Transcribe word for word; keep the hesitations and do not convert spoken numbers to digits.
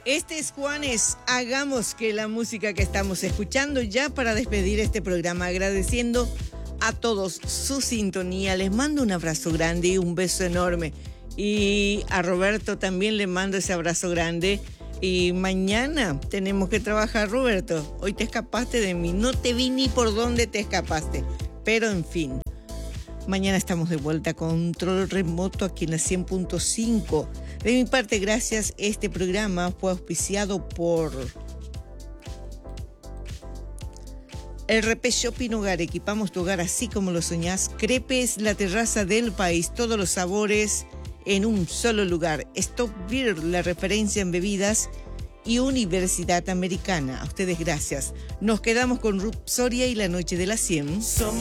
Este es Juanes, hagamos que la música que estamos escuchando ya para despedir este programa, agradeciendo a todos su sintonía. Les mando un abrazo grande y un beso enorme. Y a Roberto también le mando ese abrazo grande. Y mañana tenemos que trabajar, Roberto. Hoy te escapaste de mí, no te vi ni por dónde te escapaste. Pero en fin, mañana estamos de vuelta con control remoto aquí en la cien punto cinco. De mi parte, gracias. Este programa fue auspiciado por el Repé Shopping Hogar. Equipamos tu hogar así como lo soñás. Crepes, la terraza del país, todos los sabores en un solo lugar. Stop Beer, la referencia en bebidas, y Universidad Americana. A ustedes gracias. Nos quedamos con Ruth Soria y la noche de las cien.